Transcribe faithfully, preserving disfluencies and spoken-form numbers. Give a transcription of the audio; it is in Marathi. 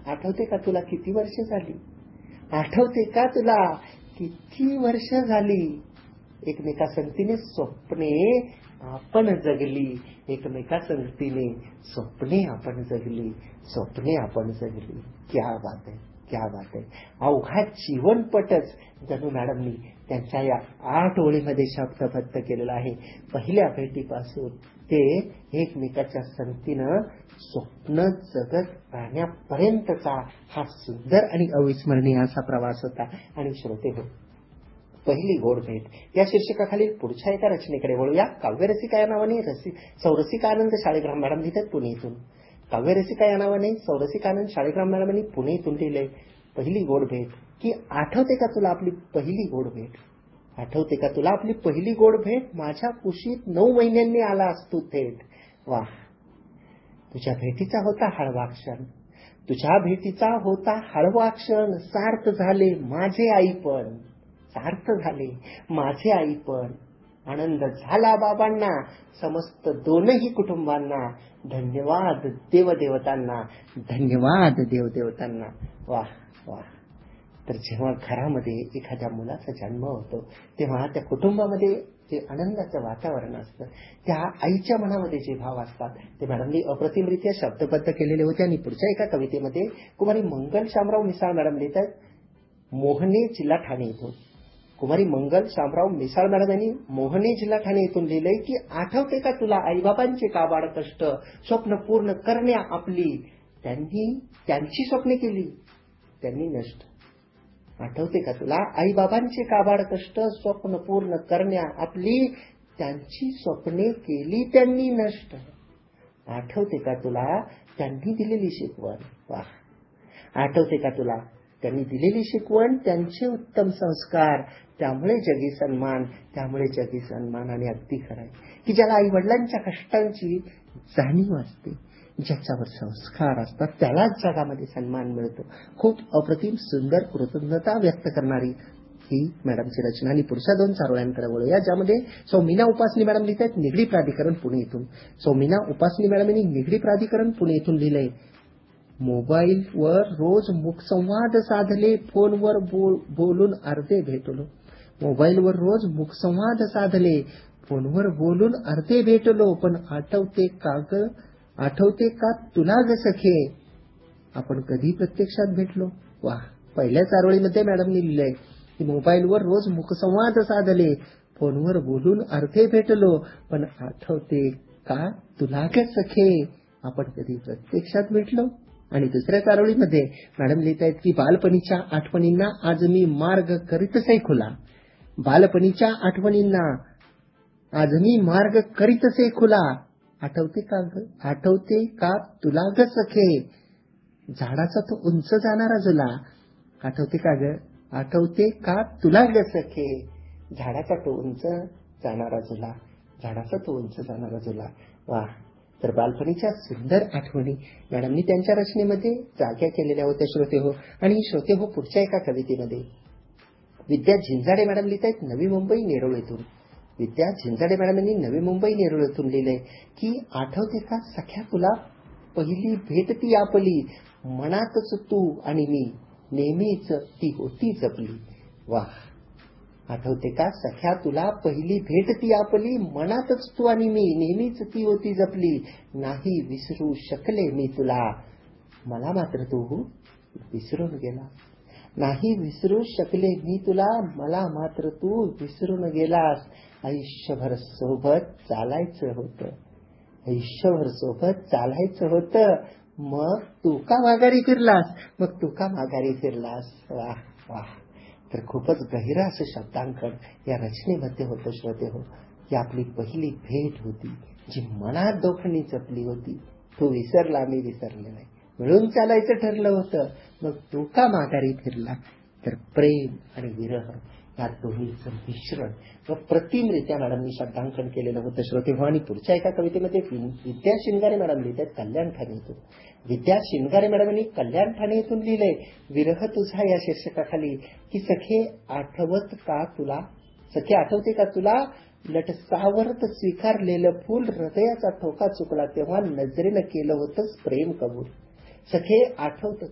आठवते का तुला किती वर्ष झाली? आठवते का तुला किती वर्ष झाली? एकमेका संगतीने स्वप्ने आपण जगली, एकमेका संगतीने स्वप्ने आपण जगली, स्वप्ने आपण जगली. क्या बात आहे, क्या बात आहे. अवघा जीवनपटच जणू मॅडमनी त्यांच्या या आठ ओळीमध्ये शब्दबद्ध केलेला आहे. पहिल्या भेटीपासून ते एकमेकाच्या संगतीनं स्वप्न जगत राहण्यापर्यंतचा हा सुंदर आणि अविस्मरणीय असा प्रवास होता. आणि श्रोते हो, पहिली गोड भेट या शीर्षकाखालील पुढच्या एका रचनेकडे वळूया. काव्यरसिका या नावाने रसिक सौरसिकानंद शाळेग्राम मॅडम लिहितात पुणे इथून. काव्यरसिका या नावाने सौरसिकानंद शाळेग्राम मॅडमांनी पुणे इथून लिहिलंय. पहिली गोड भेट की आठवते का तुला आपली पहिली गोड भेट? आठवते का तुला आपली पहिली गोड भेट? माझ्या कुशीत नऊ महिन्यांनी आलास तू थेट. वा, तुझ्या भेटीचा होता हळवा क्षण, तुझ्या भेटीचा होता हळवा क्षण. सार्थ झाले माझे आई पण, सार्थ झाले माझे आई पण. आनंद झाला बाबांना, समस्त दोनही कुटुंबांना. धन्यवाद देवदेवतांना, धन्यवाद देवदेवतांना. वा वा. तर जेव्हा घरामध्ये एखाद्या मुलाचा जन्म होतो तेव्हा त्या कुटुंबामध्ये जे आनंदाचं वातावरण असतं, त्या आईच्या मनामध्ये जे भाव असतात ते मॅडमनी अप्रतिमरित्या शब्दबद्ध केलेले होते. आणि पुढच्या एका कवितेमध्ये कुमारी मंगल शामराव मिसाळ मॅडम लिहितात मोहने जिल्हा ठाणे इथून. कुमारी मंगल शामराव मिसाळ मॅडम यांनी मोहने जिल्हा ठाणे इथून लिहिलंय की आठवते का तुला आईबाबांचे काबाड कष्ट, स्वप्न पूर्ण करण्या आपली त्यांनी त्यांची स्वप्ने केली त्यांनी नष्ट. आठवते का तुला आईबाबांचे काबाड कष्ट, स्वप्न पूर्ण करण्या आपली त्यांची स्वप्ने केली त्यांनी नष्ट. आठवते का तुला त्यांनी दिलेली शिकवण? वा. आठवते का तुला त्यांनी दिलेली शिकवण, त्यांचे उत्तम संस्कार, त्यामुळे जगी सन्मान, त्यामुळे जगी सन्मान. आणि अगदी खरं आहे की ज्याला आई वडिलांच्या कष्टांची जाणीव असते, ज्याच्यावर संस्कार असतात, त्यालाच जगामध्ये सन्मान मिळतो. खूप अप्रतिम सुंदर कृतज्ञता व्यक्त करणारी ही मॅडमची रचना. आणि पुढच्या दोन चारोळ्यांकडे वळूया, ज्यामध्ये सौमीना उपासनी मॅडम लिहितात निगडी प्राधिकरण पुणे इथून. सौमीना उपासनी मॅडम यांनी निगडी प्राधिकरण पुणे इथून लिहिलंय मोबाईलवर रोज मुखसंवाद साधले, फोनवर बोल, बोलून अर्धे भेटलो. मोबाईलवर रोज मुखसंवाद साधले, फोनवर बोलून अर्धे भेटलो. पण आठवते का ग, आठवते का तुला ग सखे, आपण कधी प्रत्यक्षात भेटलो? वा. पहिल्या चारोळीमध्ये मॅडमनी लिहिलंय की मोबाईलवर रोज मुखसंवाद साधले, फोनवर बोलून अर्धे भेटलो. पण आठवते का तुला ग सखे, आपण कधी प्रत्यक्षात भेटलो? आणि दुसऱ्या चारोळीमध्ये मॅडम लिहित आहेत की बालपणीच्या आठवणींना आज मी मार्ग करीतसे खुला. बालपणीच्या आठवणींना आज मी मार्ग करीतसे खुला. आठवते का ग, आठवते का तुला ग सखे, झाडाचा तो उंच जाणारा झुला. आठवते का ग, आठवते का तुला ग सखे, झाडाचा तो उंच जाणारा झुला, झाडाचा तो उंच जाणारा झुला. वा. तर बालपणीच्या सुंदर आठवणी मॅडमनी त्यांच्या रचनेमध्ये जाग्या केलेल्या होत्या श्रोते हो. आणि श्रोते हो, पुढच्या एका कवितेमध्ये विद्या झिंजाडे मॅडम लिहित आहेत नवी मुंबई नेरूळ येथून. विद्या झिंजाडे मॅडम यांनी नवी मुंबई नेरूळ येथून लिहिलंय की आठवते का सख्या तुला पहिली भेट ती आपली, मनातच तू आणि मी नेहमीच ती होती जपली. वा. आठवते का सख्या तुला पहिली भेट ती आपली, मनातच तू आणि मी नेहमीच ती होती जपली. नाही विसरू शकले मी तुला, मला मात्र तू विसरून गेला. नाही विसरू शकले मी तुला, मला मात्र तू विसरून गेलास. आयुष्यभर सोबत चालायचं होतं, आयुष्यभर सोबत चालायचं होतं, मग तू का माघारी फिरलास, मग तू का माघारी फिरलास. वा वा. तर खूपच गहिरं असं शब्दांकन या रचनेमध्ये होतं श्रोते हो. ही आपली पहिली भेट होती जी मनात दोघांनी जपली होती. तू विसरला, मी विसरले नाही, मिळून चालायचं ठरलं होतं, मग तू का माघारी फिरला. तर प्रेम आणि विरह या दोन्हीचं मिश्रण व प्रतिमरित्या मॅडमनी शब्दांकन केलेलं होतं श्रोते हो. आणि पुढच्या एका कवितेमध्ये विद्या शिनगारे मॅडम लिहितात कल्याण ठाणे इथून. विद्या शिनगारे मॅडमांनी कल्याण ठाणे इथून लिहिलंय विरह तुझा या शीर्षकाखाली की सखे आठवत का तुला, सखे आठवते का तुला, लटसावरत स्वीकारलेलं फूल, हृदयाचा ठोका चुकला तेव्हा नजरेनं केलं होतंस प्रेम कबूल. सखे आठवत